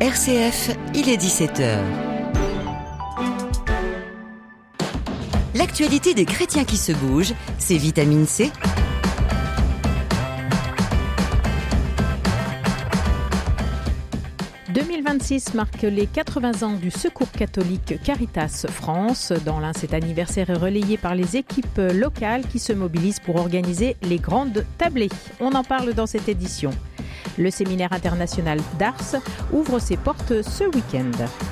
RCF, il est 17h. L'actualité des chrétiens qui se bougent, c'est Vitamine C. « 2026 marque les 80 ans du Secours catholique Caritas France. Dans l'Ain, cet anniversaire est relayé par les équipes locales qui se mobilisent pour organiser les grandes tablées. On en parle dans cette édition. Le séminaire international d'Ars ouvre ses portes ce week-end.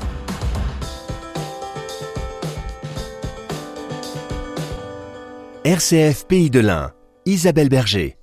RCF Pays de l'Ain, Isabelle Berger.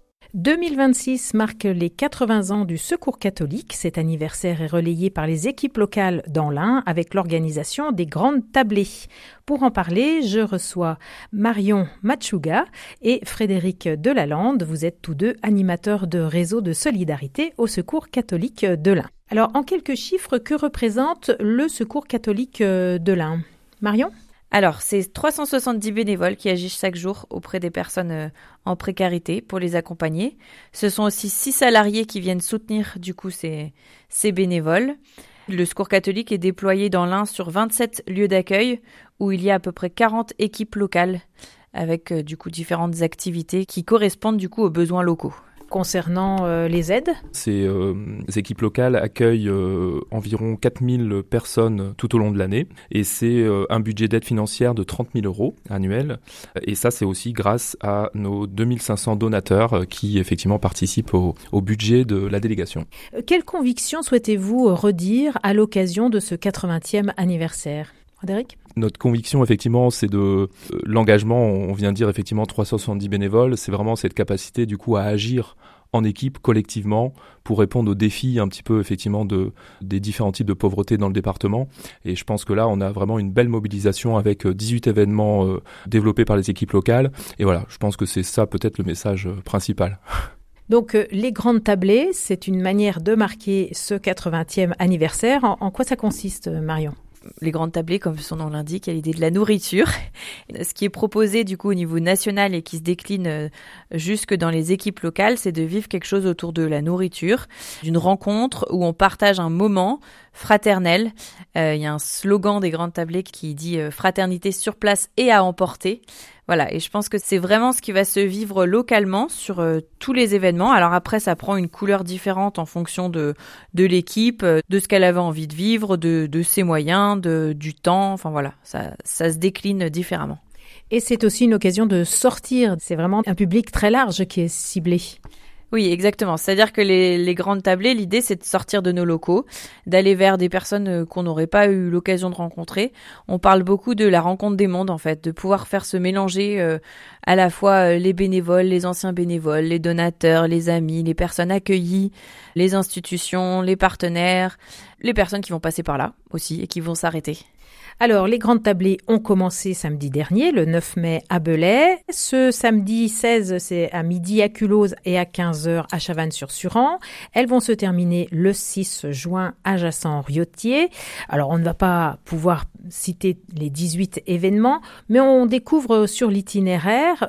2026 marque les 80 ans du Secours catholique. Cet anniversaire est relayé par les équipes locales dans l'Ain avec l'organisation des grandes tablées. Pour en parler, je reçois Marion Machuga et Frédéric Delalande. Vous êtes tous deux animateurs de réseau de solidarité au Secours catholique de l'Ain. Alors, en quelques chiffres, que représente le Secours catholique de l'Ain ? Marion ? Alors, c'est 370 bénévoles qui agissent chaque jour auprès des personnes en précarité pour les accompagner. Ce sont aussi 6 salariés qui viennent soutenir du coup ces bénévoles. Le Secours catholique est déployé dans l'Ain sur 27 lieux d'accueil où il y a à peu près 40 équipes locales avec du coup différentes activités qui correspondent du coup aux besoins locaux. Concernant les aides, ces équipes locales accueillent environ 4000 personnes tout au long de l'année et c'est un budget d'aide financière de 30 000 € annuels. Et ça, c'est aussi grâce à nos 2500 donateurs qui effectivement participent au budget de la délégation. Quelles convictions souhaitez-vous redire à l'occasion de ce 80e anniversaire ? Frédéric ? Notre conviction, effectivement, c'est de l'engagement. On vient de dire effectivement 370 bénévoles. C'est vraiment cette capacité, du coup, à agir en équipe, collectivement, pour répondre aux défis un petit peu, effectivement, des différents types de pauvreté dans le département. Et je pense que là, on a vraiment une belle mobilisation avec 18 événements développés par les équipes locales. Et voilà, je pense que c'est ça peut-être le message principal. Donc, les grandes tablées, c'est une manière de marquer ce 80e anniversaire. En quoi ça consiste, Marion ? Les grandes tablées, comme son nom l'indique, il y a l'idée de la nourriture. Ce qui est proposé du coup au niveau national et qui se décline jusque dans les équipes locales, c'est de vivre quelque chose autour de la nourriture, d'une rencontre où on partage un moment fraternel. Il y a un slogan des grandes tablées qui dit « Fraternité sur place et à emporter ». Voilà, et je pense que c'est vraiment ce qui va se vivre localement sur tous les événements. Alors après, ça prend une couleur différente en fonction de l'équipe, de ce qu'elle avait envie de vivre, de ses moyens, du temps. Enfin voilà, ça se décline différemment. Et c'est aussi une occasion de sortir. C'est vraiment un public très large qui est ciblé. Oui, exactement. C'est-à-dire que les grandes tablées, l'idée, c'est de sortir de nos locaux, d'aller vers des personnes qu'on n'aurait pas eu l'occasion de rencontrer. On parle beaucoup de la rencontre des mondes, en fait, de pouvoir faire se mélanger à la fois les bénévoles, les anciens bénévoles, les donateurs, les amis, les personnes accueillies, les institutions, les partenaires, les personnes qui vont passer par là aussi et qui vont s'arrêter. Alors, les grandes tablées ont commencé samedi dernier, le 9 mai à Belay. Ce samedi 16, c'est à midi à Culose et à 15h à Chavannes-sur-Suran. Elles vont se terminer le 6 juin à Jassan-Riotier. Alors, on ne va pas pouvoir citer les 18 événements, mais on découvre sur l'itinéraire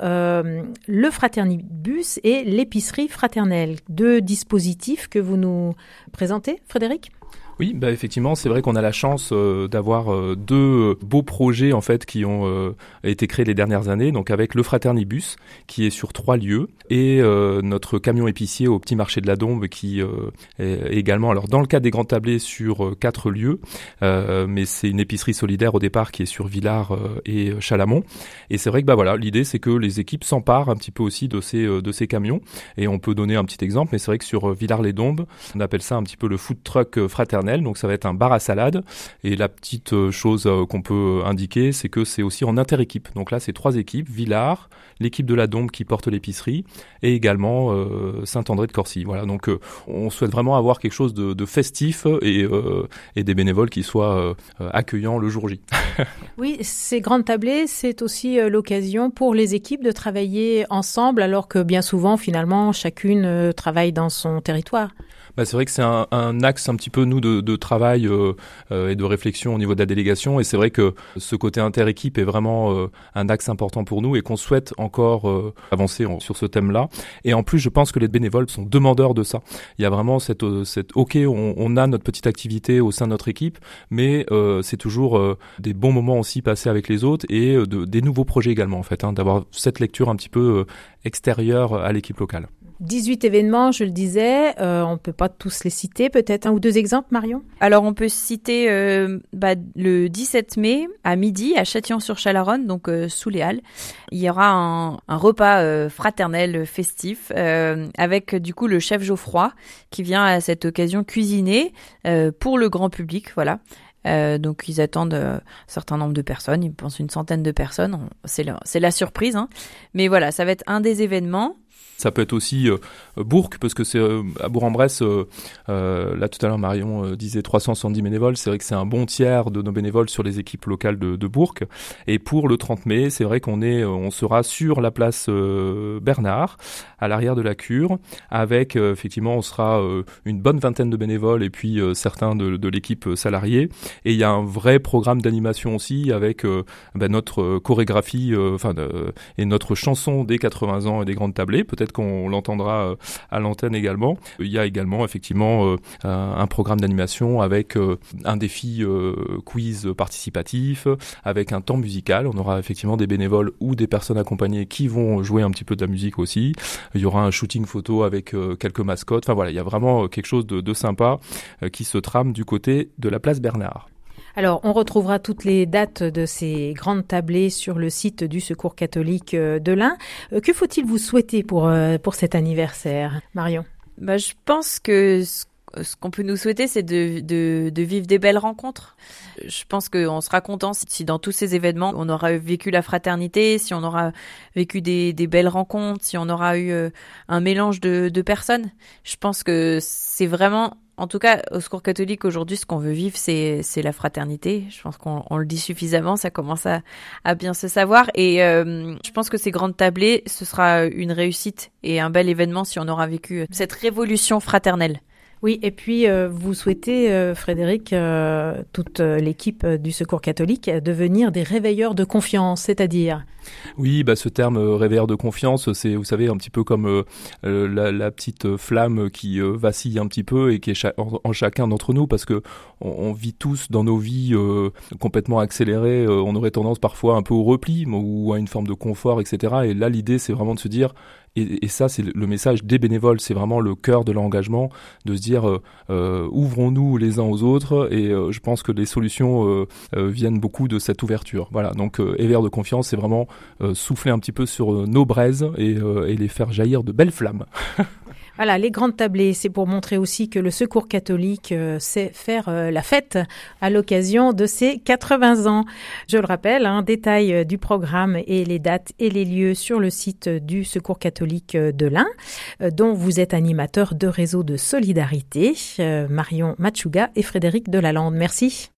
le Fraternibus et l'épicerie fraternelle. 2 dispositifs que vous nous présentez, Frédéric ? Oui, effectivement, c'est vrai qu'on a la chance d'avoir 2 beaux projets en fait qui ont été créés les dernières années. Donc avec le Fraternibus qui est sur 3 lieux et notre camion épicier au petit marché de la Dombe qui est également, alors dans le cadre des grandes tablées sur 4 lieux, mais c'est une épicerie solidaire au départ qui est sur Villars et Chalamont. Et c'est vrai que voilà, l'idée c'est que les équipes s'emparent un petit peu aussi de ces camions. Et on peut donner un petit exemple, mais c'est vrai que sur Villars-les-Dombes, on appelle ça un petit peu le food truck fraternel. Donc ça va être un bar à salade et la petite chose qu'on peut indiquer, c'est que c'est aussi en inter-équipe. Donc là c'est 3 équipes, Villars, l'équipe de la Dombe qui porte l'épicerie et également Saint-André de Corcy. Voilà, donc on souhaite vraiment avoir quelque chose de festif et des bénévoles qui soient accueillants le jour J. Oui, ces grandes tablées, c'est aussi l'occasion pour les équipes de travailler ensemble alors que bien souvent finalement chacune travaille dans son territoire. C'est vrai que c'est un axe un petit peu nous de travail et de réflexion au niveau de la délégation, et c'est vrai que ce côté inter-équipe est vraiment un axe important pour nous et qu'on souhaite encore avancer sur ce thème-là. Et en plus, je pense que les bénévoles sont demandeurs de ça. Il y a vraiment cette ok, on a notre petite activité au sein de notre équipe, mais c'est toujours des bons moments aussi passés avec les autres et des nouveaux projets également en fait, d'avoir cette lecture un petit peu extérieure à l'équipe locale. 18 événements, je le disais, on ne peut pas tous les citer, peut-être un ou deux exemples, Marion ? Alors on peut citer le 17 mai à midi à Châtillon-sur-Chalaronne, donc sous les Halles. Il y aura un repas fraternel festif avec du coup le chef Geoffroy qui vient à cette occasion cuisiner pour le grand public, voilà. Donc ils attendent un certain nombre de personnes, ils pensent une centaine de personnes, c'est la surprise, mais voilà, ça va être un des événements. Ça peut être aussi Bourg, parce que c'est à Bourg-en-Bresse, là tout à l'heure Marion disait 370 bénévoles, c'est vrai que c'est un bon tiers de nos bénévoles sur les équipes locales de Bourg. Et pour le 30 mai, c'est vrai on sera sur la place Bernard, à l'arrière de la cure, avec effectivement on sera une bonne vingtaine de bénévoles et puis certains de l'équipe salariée. Et il y a un vrai programme d'animation aussi avec notre chorégraphie et notre chanson des 80 ans et des grandes tablées. Peut-être qu'on l'entendra à l'antenne également. Il y a également effectivement un programme d'animation avec un défi quiz participatif, avec un temps musical. On aura effectivement des bénévoles ou des personnes accompagnées qui vont jouer un petit peu de la musique aussi. Il y aura un shooting photo avec quelques mascottes. Enfin voilà, il y a vraiment quelque chose de sympa qui se trame du côté de la place Bernard. Alors, on retrouvera toutes les dates de ces grandes tablées sur le site du Secours catholique de l'Ain. Que faut-il vous souhaiter pour cet anniversaire, Marion ? Je pense que ce qu'on peut nous souhaiter, c'est de vivre des belles rencontres. Je pense qu'on sera content si dans tous ces événements, on aura vécu la fraternité, si on aura vécu des belles rencontres, si on aura eu un mélange de personnes. Je pense que c'est vraiment... En tout cas, au Secours catholique, aujourd'hui, ce qu'on veut vivre, c'est la fraternité. Je pense qu'on le dit suffisamment, ça commence à bien se savoir. Et je pense que ces grandes tablées, ce sera une réussite et un bel événement si on aura vécu cette révolution fraternelle. Oui, et puis vous souhaitez, Frédéric, toute l'équipe du Secours catholique, devenir des réveilleurs de confiance, c'est-à-dire ? Oui, ce terme réveilleur de confiance, c'est, vous savez, un petit peu comme la petite flamme qui vacille un petit peu et qui est en chacun d'entre nous, parce que on vit tous dans nos vies complètement accélérées. On aurait tendance parfois un peu au repli ou à une forme de confort, etc. Et là, l'idée, c'est vraiment de se dire... Et ça, c'est le message des bénévoles, c'est vraiment le cœur de leur engagement, de se dire ouvrons-nous les uns aux autres, et je pense que les solutions viennent beaucoup de cette ouverture. Voilà, donc éveilleur de confiance, c'est vraiment souffler un petit peu sur nos braises et les faire jaillir de belles flammes. Voilà, les grandes tablées, c'est pour montrer aussi que le Secours catholique sait faire la fête à l'occasion de ses 80 ans. Je le rappelle, détail du programme et les dates et les lieux sur le site du Secours catholique de l'Ain, dont vous êtes animateur de réseau de solidarité, Marion Machuga et Frédéric Delalande. Merci.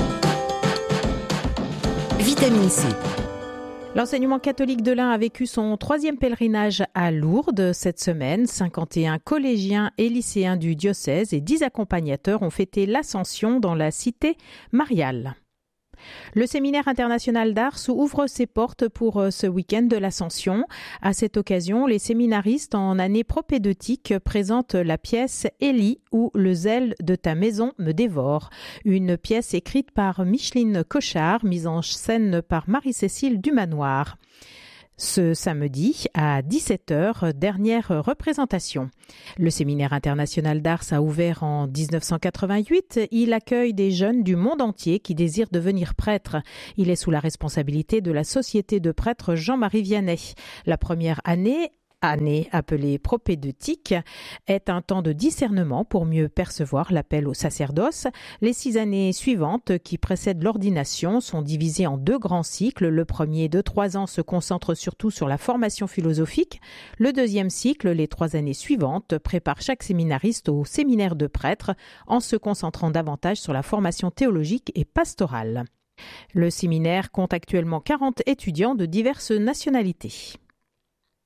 Vitamine C. L'enseignement catholique de l'Ain a vécu son 3e pèlerinage à Lourdes cette semaine. 51 collégiens et lycéens du diocèse et 10 accompagnateurs ont fêté l'Ascension dans la cité mariale. Le séminaire international d'Ars ouvre ses portes pour ce week-end de l'Ascension. À cette occasion, les séminaristes en année propédeutique présentent la pièce « Élie » ou « Le zèle de ta maison me dévore ». Une pièce écrite par Micheline Cochard, mise en scène par Marie-Cécile Dumanoir. Ce samedi à 17h, dernière représentation. Le séminaire international d'Ars a ouvert en 1988. Il accueille des jeunes du monde entier qui désirent devenir prêtres. Il est sous la responsabilité de la Société de prêtres Jean-Marie Vianney. La première année appelée propédeutique, est un temps de discernement pour mieux percevoir l'appel au sacerdoce. Les 6 années suivantes qui précèdent l'ordination sont divisées en 2 grands cycles. Le premier de 3 ans se concentre surtout sur la formation philosophique. Le deuxième cycle, les 3 années suivantes, prépare chaque séminariste au séminaire de prêtres en se concentrant davantage sur la formation théologique et pastorale. Le séminaire compte actuellement 40 étudiants de diverses nationalités.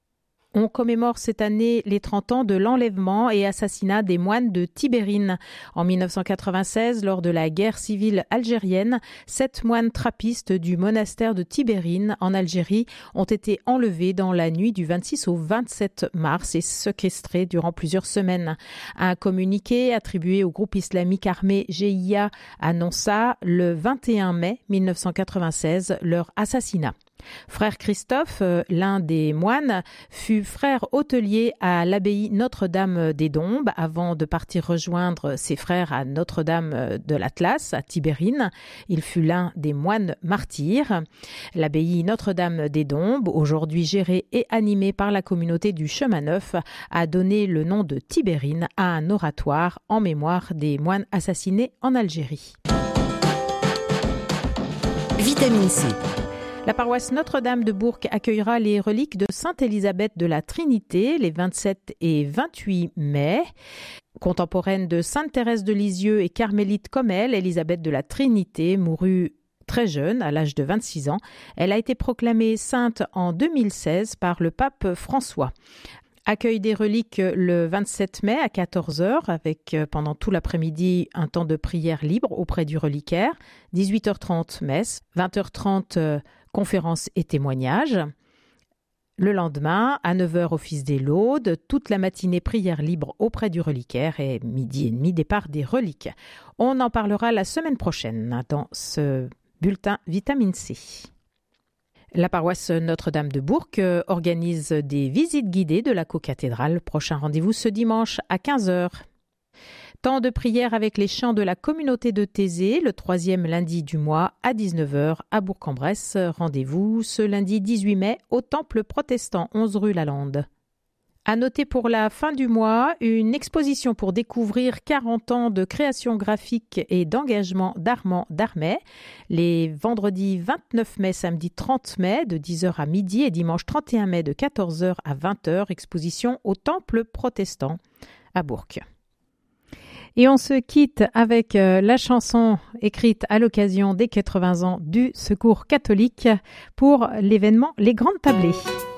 On commémore cette année les 30 ans de l'enlèvement et assassinat des moines de Tibérine. En 1996, lors de la guerre civile algérienne, 7 moines trappistes du monastère de Tibérine en Algérie ont été enlevés dans la nuit du 26 au 27 mars et séquestrés durant plusieurs semaines. Un communiqué attribué au groupe islamique armé GIA annonça le 21 mai 1996 leur assassinat. Frère Christophe, l'un des moines, fut frère hôtelier à l'abbaye Notre-Dame des Dombes avant de partir rejoindre ses frères à Notre-Dame de l'Atlas, à Tibérine. Il fut l'un des moines martyrs. L'abbaye Notre-Dame des Dombes, aujourd'hui gérée et animée par la communauté du Chemin Neuf, a donné le nom de Tibérine à un oratoire en mémoire des moines assassinés en Algérie. Vitamine C. La paroisse Notre-Dame de Bourg accueillera les reliques de Sainte Élisabeth de la Trinité les 27 et 28 mai. Contemporaine de Sainte Thérèse de Lisieux et carmélite comme elle, Élisabeth de la Trinité mourut très jeune, à l'âge de 26 ans. Elle a été proclamée sainte en 2016 par le pape François. Accueil des reliques le 27 mai à 14h avec pendant tout l'après-midi un temps de prière libre auprès du reliquaire, 18h30 messe, 20h30 conférences et témoignages. Le lendemain, à 9h office des laudes, toute la matinée prière libre auprès du reliquaire et midi et demi départ des reliques. On en parlera la semaine prochaine dans ce bulletin Vitamine C. La paroisse Notre-Dame de Bourg organise des visites guidées de la cocathédrale. Prochain rendez-vous ce dimanche à 15h. Temps de prière avec les chants de la communauté de Thésée, le 3e lundi du mois à 19h à Bourg-en-Bresse. Rendez-vous ce lundi 18 mai au Temple protestant 11 rue Lalande. À noter pour la fin du mois, une exposition pour découvrir 40 ans de création graphique et d'engagement d'Armand Darmet. Les vendredis 29 mai, samedi 30 mai de 10h à midi et dimanche 31 mai de 14h à 20h. Exposition au Temple protestant à Bourg. Et on se quitte avec la chanson écrite à l'occasion des 80 ans du Secours catholique pour l'événement Les Grandes Tablées.